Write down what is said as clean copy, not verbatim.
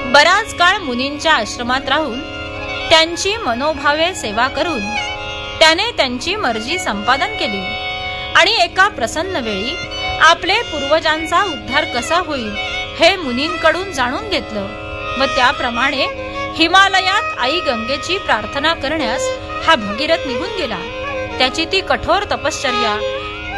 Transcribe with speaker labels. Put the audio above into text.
Speaker 1: बराच काळ मुनींच्या आश्रमात राहून त्यांची मनोभावे सेवा करून त्याने त्यांची मर्जी संपादन केली आणि एका प्रसन्न वेळी आपले पूर्वजांचा उद्धार कसा होईल हे मुनींकडून जाणून घेतलं व त्याप्रमाणे हिमालयात आई गंगेची प्रार्थना करण्यास हा भगीरथ निघून गेला. त्याची ती कठोर तपश्चर्या